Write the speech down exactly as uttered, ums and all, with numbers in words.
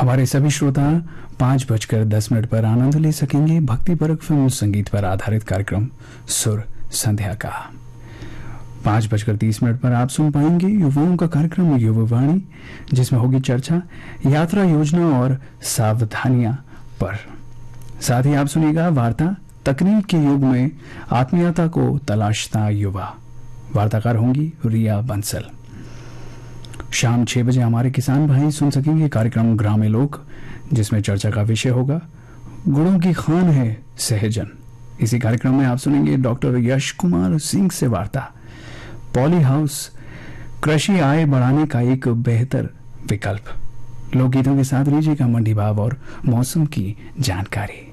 हमारे सभी श्रोता पाँच बजकर दस मिनट पर आनंद ले सकेंगे भक्तिपरक फिल्म संगीत पर आधारित कार्यक्रम सुर संध्या का। पाँच बजकर तीस मिनट पर आप सुन पाएंगे युवाओं का कार्यक्रम युवावाणी, जिसमें होगी चर्चा यात्रा योजना और सावधानियां पर। साथ ही आप सुनिएगा वार्ता तकनीक के युग में आत्मीयता को तलाशता युवा। वार्ताकार होंगी रिया बंसल। शाम छह बजे हमारे किसान भाई सुन सकेंगे कार्यक्रम ग्रामीण लोक, जिसमें चर्चा का विषय होगा गुणों की खान है सहजन। इसी कार्यक्रम में आप सुनेंगे डॉक्टर यश कुमार सिंह से वार्ता पॉली हाउस कृषि आय बढ़ाने का एक बेहतर विकल्प। लोकगीतों के साथ लीजिएगा मंडी भाव और मौसम की जानकारी।